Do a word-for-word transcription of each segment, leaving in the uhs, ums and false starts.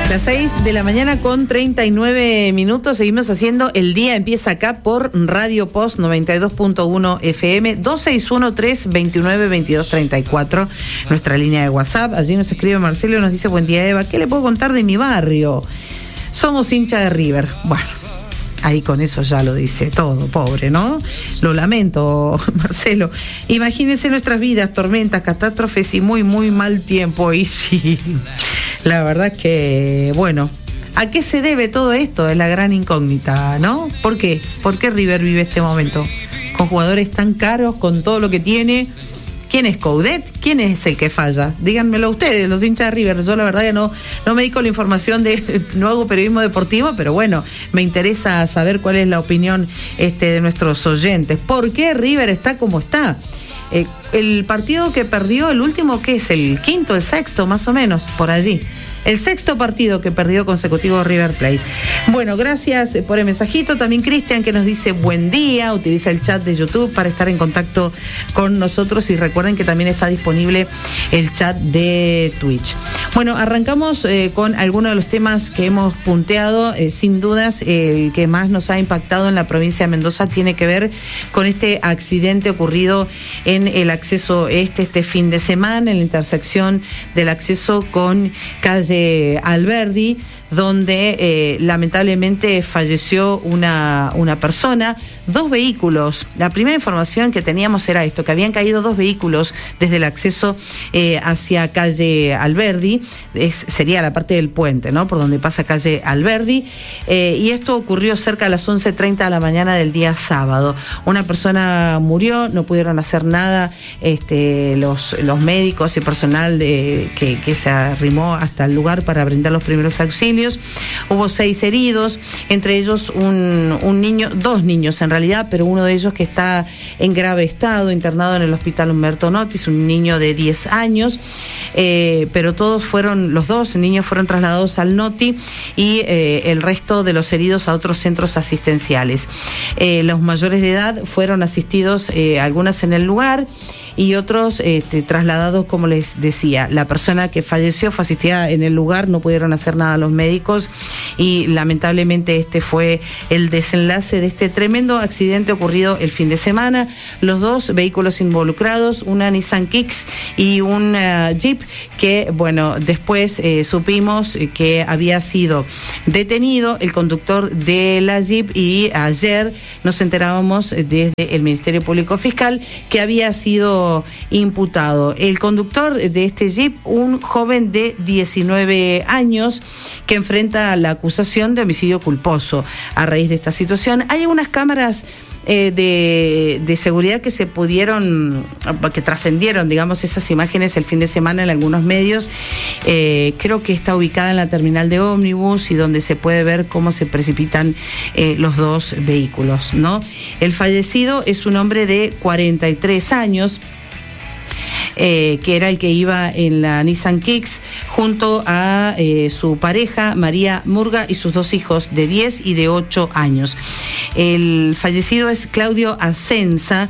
Las seis de la mañana con treinta y nueve minutos. Seguimos haciendo El Día Empieza Acá por Radio Post noventa y dos punto uno F M. Dos seis uno, tres dos nueve, veintidós treinta y cuatro, nuestra línea de WhatsApp. Allí nos escribe Marcelo y nos dice: buen día, Eva, ¿qué le puedo contar de mi barrio? Somos hincha de River. Bueno, ahí con eso ya lo dice todo, pobre, ¿no? Lo lamento, Marcelo. Imagínense nuestras vidas, tormentas, catástrofes y muy, muy mal tiempo. Y sí, la verdad que, bueno, ¿a qué se debe todo esto? Es la gran incógnita, ¿no? ¿Por qué? ¿Por qué River vive este momento? Con jugadores tan caros, con todo lo que tiene. ¿Quién es Coudet? ¿Quién es el que falla? Díganmelo ustedes, los hinchas de River. Yo la verdad que no, no me dedico a la información, de, no hago periodismo deportivo, pero bueno, me interesa saber cuál es la opinión este, de nuestros oyentes. ¿Por qué River está como está? Eh, el partido que perdió, el último, ¿qué es? ¿El quinto, el sexto, más o menos, por allí? El sexto partido que perdió consecutivo River Plate. Bueno, gracias por el mensajito. También Cristian, que nos dice buen día, utiliza el chat de YouTube para estar en contacto con nosotros, y recuerden que también está disponible el chat de Twitch. Bueno, arrancamos eh, con algunos de los temas que hemos punteado. Eh, sin dudas, eh, el que más nos ha impactado en la provincia de Mendoza tiene que ver con este accidente ocurrido en el acceso este, este fin de semana, en la intersección del acceso con calle Alberdi, donde eh, lamentablemente falleció una, una persona, dos vehículos. La primera información que teníamos era esto, que habían caído dos vehículos desde el acceso eh, hacia calle Alberdi, es, sería la parte del puente, ¿no? Por donde pasa calle Alberdi, eh, y esto ocurrió cerca de las once treinta de la mañana del día sábado. Una persona murió, no pudieron hacer nada este, los, los médicos y personal de, que, que se arrimó hasta el lugar para brindar los primeros auxilios. Hubo seis heridos, entre ellos un, un niño, dos niños en realidad, pero uno de ellos que está en grave estado, internado en el hospital Humberto Notis, un niño de diez años, eh, pero todos fueron, los dos niños fueron trasladados al Noti, y eh, el resto de los heridos a otros centros asistenciales. Eh, los mayores de edad fueron asistidos, eh, algunas en el lugar, y otros este, trasladados, como les decía. La persona que falleció fue asistida en el lugar, no pudieron hacer nada los médicos, y lamentablemente este fue el desenlace de este tremendo accidente ocurrido el fin de semana. Los dos vehículos involucrados, una Nissan Kicks y un uh, Jeep, que bueno, después eh, supimos que había sido detenido el conductor de la Jeep, y ayer nos enterábamos desde el Ministerio Público Fiscal que había sido imputado el conductor de este Jeep, un joven de diecinueve años que enfrenta la acusación de homicidio culposo a raíz de esta situación. Hay algunas cámaras eh, de, de seguridad que se pudieron, que trascendieron, digamos, esas imágenes el fin de semana en algunos medios. Eh, creo que está ubicada en la terminal de ómnibus, y donde se puede ver cómo se precipitan eh, los dos vehículos, ¿no? El fallecido es un hombre de cuarenta y tres años, Eh, que era el que iba en la Nissan Kicks junto a eh, su pareja María Murga y sus dos hijos de diez y de ocho años. El fallecido es Claudio Asenza,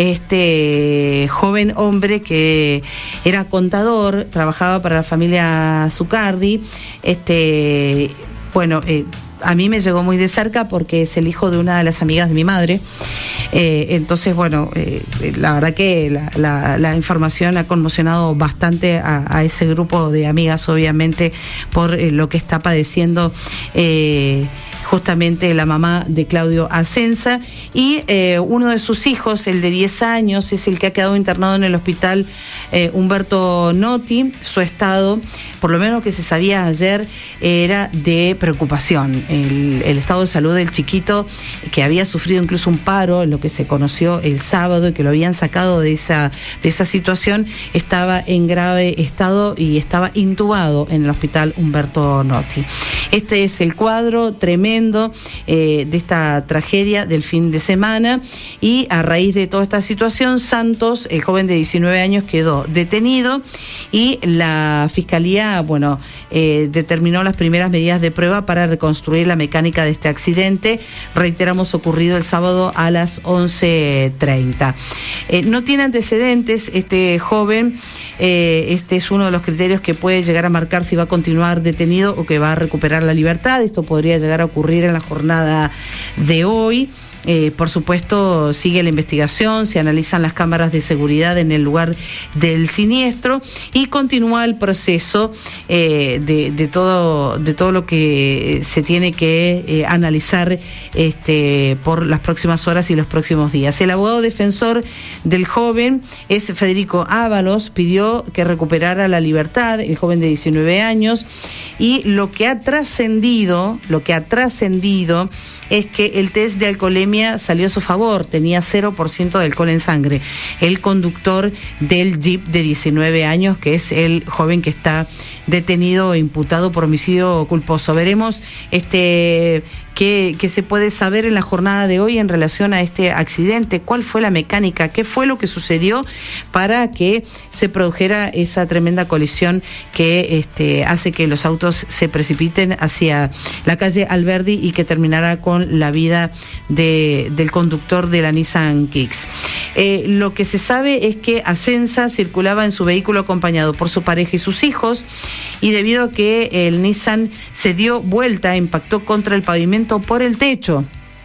este joven hombre que era contador, trabajaba para la familia Zucardi. Este, bueno, eh, a mí me llegó muy de cerca porque es el hijo de una de las amigas de mi madre. Eh, entonces, bueno, eh, la verdad que la, la, la información ha conmocionado bastante a, a ese grupo de amigas, obviamente, por eh, lo que está padeciendo eh, justamente la mamá de Claudio Asenza, y eh, uno de sus hijos, el de diez años, es el que ha quedado internado en el hospital eh, Humberto Notti. Su estado, por lo menos que se sabía ayer, era de preocupación. El, el estado de salud del chiquito, que había sufrido incluso un paro, lo que se conoció el sábado, y que lo habían sacado de esa, de esa situación, estaba en grave estado y estaba intubado en el hospital Humberto Notti. Este es el cuadro tremendo eh, de esta tragedia del fin de semana, y a raíz de toda esta situación, Santos, el joven de diecinueve años, quedó detenido, y la Fiscalía, bueno, eh, determinó las primeras medidas de prueba para reconstruir la mecánica de este accidente. Reiteramos, ocurrido el sábado a las once treinta. Eh, no tiene antecedentes este joven. Eh, este es uno de los criterios que puede llegar a marcar si va a continuar detenido o que va a recuperar la libertad. Esto podría llegar a ocurrir en la jornada de hoy. Eh, por supuesto, sigue la investigación, se analizan las cámaras de seguridad en el lugar del siniestro y continúa el proceso eh, de, de todo de todo lo que se tiene que eh, analizar este, por las próximas horas y los próximos días. El abogado defensor del joven es Federico Ábalos, pidió que recuperara la libertad, el joven de diecinueve años, y lo que ha trascendido, lo que ha trascendido es que el test de alcoholemia salió a su favor, tenía cero por ciento de alcohol en sangre. El conductor del Jeep de diecinueve años, que es el joven que está detenido e imputado por homicidio culposo. Veremos este qué, qué se puede saber en la jornada de hoy en relación a este accidente, cuál fue la mecánica, qué fue lo que sucedió para que se produjera esa tremenda colisión que este, hace que los autos se precipiten hacia la calle Alberdi y que terminara con la vida de, del conductor de la Nissan Kicks. Eh, lo que se sabe es que Asenza circulaba en su vehículo acompañado por su pareja y sus hijos, y debido a que el Nissan se dio vuelta, impactó contra el pavimento por el techo.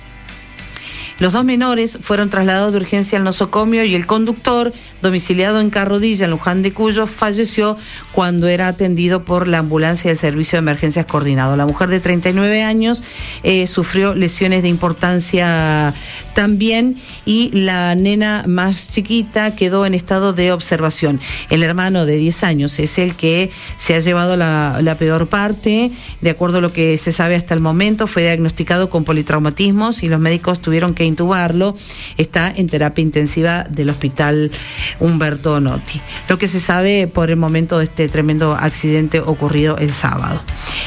Los dos menores fueron trasladados de urgencia al nosocomio y el conductor, domiciliado en Carrodilla, en Luján de Cuyo, falleció cuando era atendido por la ambulancia del Servicio de Emergencias Coordinado. La mujer de treinta y nueve años eh, sufrió lesiones de importancia también, y la nena más chiquita quedó en estado de observación. El hermano de diez años es el que se ha llevado la, la peor parte. De acuerdo a lo que se sabe hasta el momento, fue diagnosticado con politraumatismos y los médicos tuvieron que intubarlo. Está en terapia intensiva del hospital Humberto Notti. Lo que se sabe por el momento de este tremendo accidente ocurrido el sábado.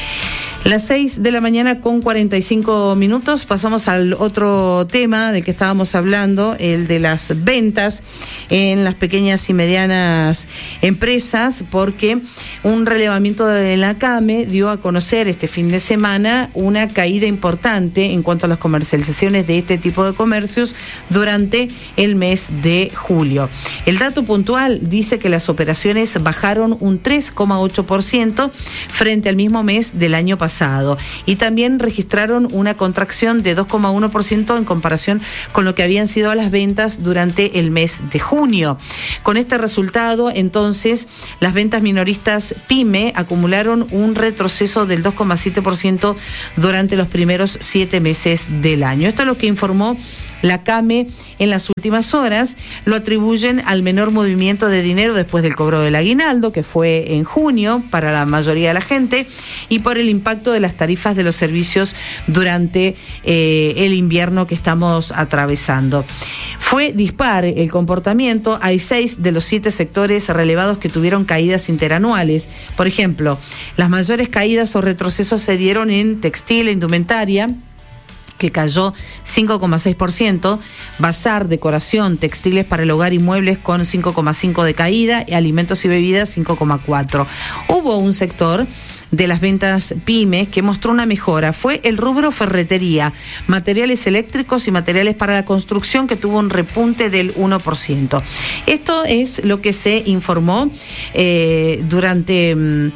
Las seis de la mañana con cuarenta y cinco minutos, pasamos al otro tema del que estábamos hablando, el de las ventas en las pequeñas y medianas empresas, porque un relevamiento de la CAME dio a conocer este fin de semana una caída importante en cuanto a las comercializaciones de este tipo de comercios durante el mes de julio. El dato puntual dice que las operaciones bajaron un tres coma ocho por ciento frente al mismo mes del año pasado. Pasado, y también registraron una contracción de dos coma uno por ciento en comparación con lo que habían sido las ventas durante el mes de junio. Con este resultado, entonces, las ventas minoristas PYME acumularon un retroceso del dos coma siete por ciento durante los primeros siete meses del año. Esto es lo que informó la CAME en las últimas horas. Lo atribuyen al menor movimiento de dinero después del cobro del aguinaldo, que fue en junio para la mayoría de la gente, y por el impacto de las tarifas de los servicios durante eh, el invierno que estamos atravesando. Fue dispar el comportamiento. Hay seis de los siete sectores relevados que tuvieron caídas interanuales. Por ejemplo, las mayores caídas o retrocesos se dieron en textil e indumentaria, que cayó cinco coma seis por ciento, bazar, decoración, textiles para el hogar y muebles con cinco coma cinco por ciento de caída, y alimentos y bebidas cinco coma cuatro por ciento. Hubo un sector de las ventas pymes que mostró una mejora, fue el rubro ferretería, materiales eléctricos y materiales para la construcción, que tuvo un repunte del uno por ciento. Esto es lo que se informó eh, durante mm,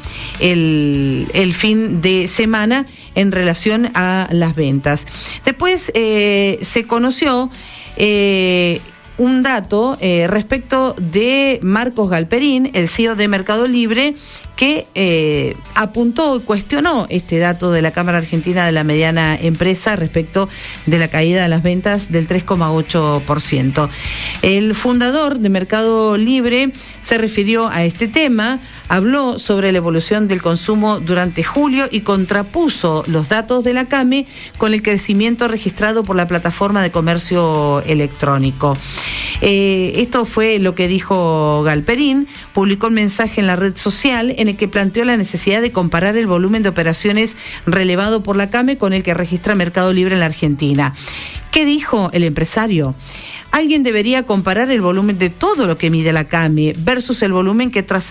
el, el fin de semana en relación a las ventas. Después eh, se conoció eh, un dato eh, respecto de Marcos Galperín, el C E O de Mercado Libre, que eh, apuntó y cuestionó este dato de la Cámara Argentina de la Mediana Empresa respecto de la caída de las ventas del tres coma ocho por ciento. El fundador de Mercado Libre se refirió a este tema, habló sobre la evolución del consumo durante julio y contrapuso los datos de la CAME con el crecimiento registrado por la plataforma de comercio electrónico. Eh, esto fue lo que dijo Galperín. Publicó un mensaje en la red social en el que planteó la necesidad de comparar el volumen de operaciones relevado por la CAME con el que registra Mercado Libre en la Argentina. ¿Qué dijo el empresario? Alguien debería comparar el volumen de todo lo que mide la CAME versus el volumen que trasa,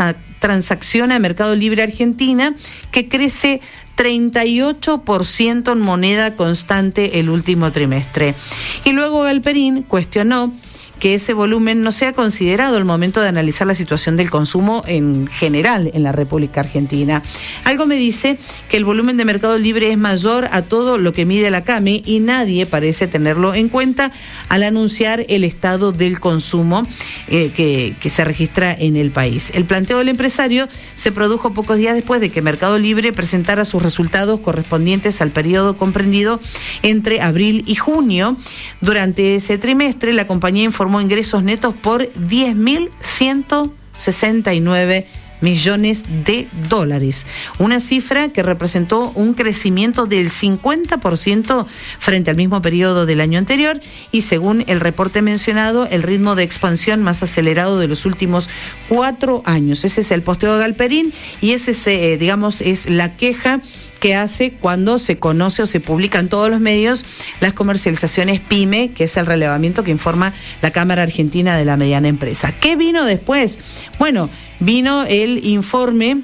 transacciona Mercado Libre Argentina, que crece treinta y ocho por ciento en moneda constante el último trimestre. Y luego Galperín cuestionó que ese volumen no sea considerado al momento de analizar la situación del consumo en general en la República Argentina. Algo me dice que el volumen de Mercado Libre es mayor a todo lo que mide la CAME y nadie parece tenerlo en cuenta al anunciar el estado del consumo eh, que, que se registra en el país. El planteo del empresario se produjo pocos días después de que Mercado Libre presentara sus resultados correspondientes al periodo comprendido entre abril y junio. Durante ese trimestre, la compañía informó ingresos netos por diez mil ciento sesenta y nueve millones de dólares, una cifra que representó un crecimiento del cincuenta por ciento frente al mismo periodo del año anterior y, según el reporte mencionado, el ritmo de expansión más acelerado de los últimos cuatro años. Ese es el posteo de Galperín y ese es, eh, digamos, es la queja que hace cuando se conoce o se publica en todos los medios las comercializaciones PYME, que es el relevamiento que informa la Cámara Argentina de la Mediana Empresa. ¿Qué vino después? Bueno, vino el informe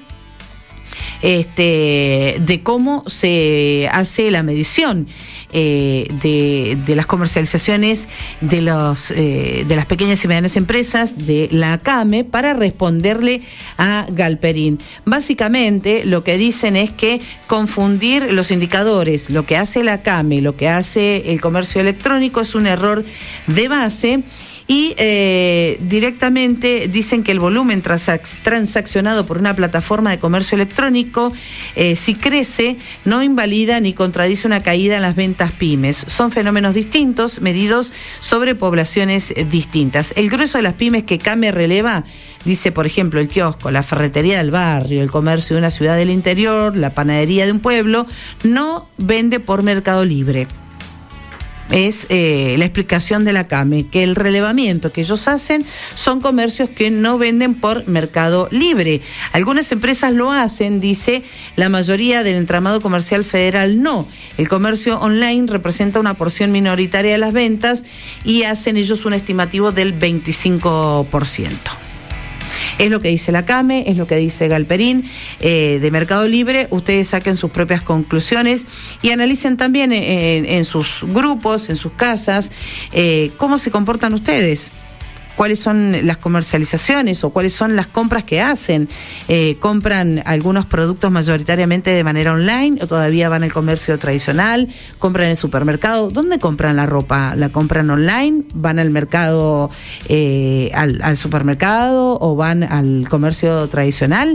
este, de cómo se hace la medición eh, de, de las comercializaciones de, los, eh, de las pequeñas y medianas empresas de la CAME para responderle a Galperín. Básicamente lo que dicen es que confundir los indicadores, lo que hace la CAME, lo que hace el comercio electrónico, es un error de base. Y eh, directamente dicen que el volumen transac- transaccionado por una plataforma de comercio electrónico, eh, si crece, no invalida ni contradice una caída en las ventas pymes. Son fenómenos distintos, medidos sobre poblaciones distintas. El grueso de las pymes que CAME releva, dice, por ejemplo, el kiosco, la ferretería del barrio, el comercio de una ciudad del interior, la panadería de un pueblo, no vende por Mercado Libre. Es eh, la explicación de la CAME, que el relevamiento que ellos hacen son comercios que no venden por Mercado Libre. Algunas empresas lo hacen, dice, la mayoría del entramado comercial federal no. El comercio online representa una porción minoritaria de las ventas y hacen ellos un estimativo del veinticinco por ciento. Es lo que dice la CAME, es lo que dice Galperín eh, de Mercado Libre. Ustedes saquen sus propias conclusiones y analicen también en, en sus grupos, en sus casas, eh, cómo se comportan ustedes. ¿Cuáles son las comercializaciones o cuáles son las compras que hacen? Eh, ¿Compran algunos productos mayoritariamente de manera online o todavía van al comercio tradicional? ¿Compran en el supermercado? ¿Dónde compran la ropa? ¿La compran online? ¿Van al mercado, eh, al, al supermercado o van al comercio tradicional?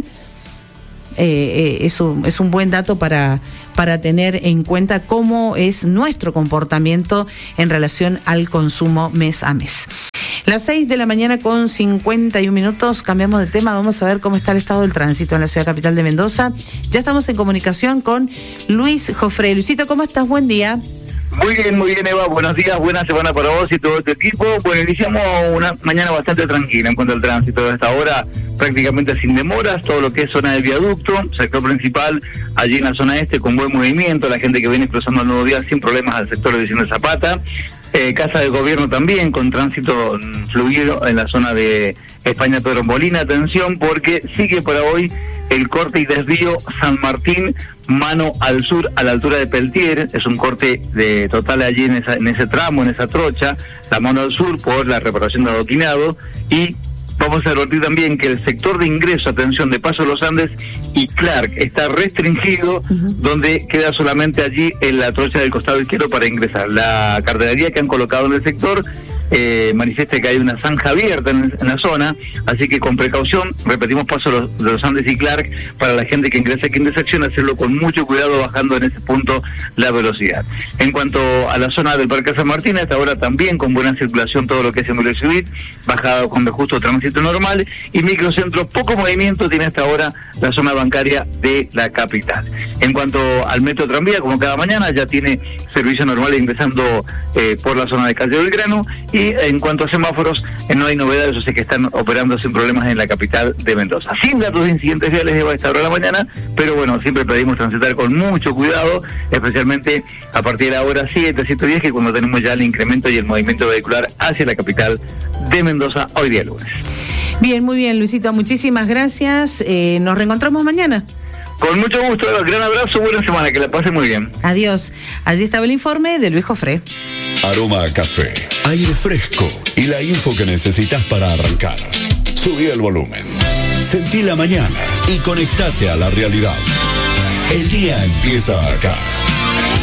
Eh, eh, es, un, es un buen dato para, para tener en cuenta cómo es nuestro comportamiento en relación al consumo mes a mes. Las seis de la mañana con cincuenta y un minutos, cambiamos de tema, vamos a ver cómo está el estado del tránsito en la ciudad capital de Mendoza. Ya estamos en comunicación con Luis Jofre. Luisito, ¿cómo estás? Buen día. Muy bien, muy bien, Eva, buenos días, buena semana para vos y todo tu equipo. Bueno, iniciamos una mañana bastante tranquila en cuanto al tránsito. Hasta ahora prácticamente sin demoras, todo lo que es zona del viaducto, sector principal, allí en la zona este con buen movimiento, la gente que viene cruzando el nuevo día sin problemas al sector de División de Zapata. Eh, Casa de Gobierno también, con tránsito fluido en la zona de España Pedro Molina. Atención, porque sigue para hoy el corte y desvío San Martín, mano al sur, a la altura de Peltier. Es un corte de total allí en, esa, en ese tramo, en esa trocha, la mano al sur por la reparación de adoquinado. Y vamos a advertir también que el sector de ingreso, atención, de Paso de los Andes y Clark está restringido, uh-huh. donde queda solamente allí en la trocha del costado izquierdo para ingresar. La cartelería que han colocado en el sector eh, manifiesta que hay una zanja abierta en, en la zona, así que con precaución, repetimos, Paso de los, de los Andes y Clark, para la gente que ingresa aquí en intersección, hacerlo con mucho cuidado, bajando en ese punto la velocidad. En cuanto a la zona del Parque San Martín, hasta ahora también con buena circulación todo lo que es en Emilio Civit, bajado con justo tránsito normal, y microcentro, poco movimiento tiene hasta ahora la zona bancaria de la capital. En cuanto al metro tranvía, como cada mañana, ya tiene servicio normal ingresando eh, por la zona de Calle Belgrano, y en cuanto a semáforos, eh, no hay novedades, o sea que están operando sin problemas en la capital de Mendoza. Sin datos de incidentes viales a esta hora de la mañana, pero bueno, siempre pedimos transitar con mucho cuidado, especialmente a partir de la hora siete, siete diez, que cuando tenemos ya el incremento y el movimiento vehicular hacia la capital de Mendoza hoy día lunes. Bien, muy bien, Luisito, muchísimas gracias. Eh, nos reencontramos mañana. Con mucho gusto, gran abrazo, buena semana, que la pase muy bien. Adiós. Allí estaba el informe de Luis Jofré. Aroma a café, aire fresco y la info que necesitas para arrancar. Subí el volumen, sentí la mañana y conectate a la realidad. El día empieza acá.